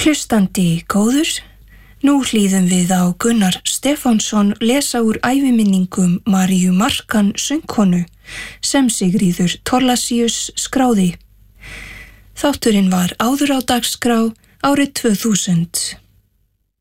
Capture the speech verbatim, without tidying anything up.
Hlustandi góður, nú hlýðum við á Gunnar Stefánsson lesa úr æviminningum Maríu Markan söngkonu sem Sigríður Thorlacius skráði. Þátturinn var áður á dagskrá árið tvö þúsund.